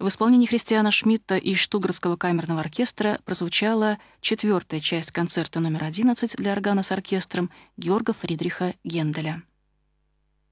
В исполнении Христиана Шмидта и Штутгартского камерного оркестра прозвучала 4-я часть концерта номер 11 для органа с оркестром Георга Фридриха Генделя.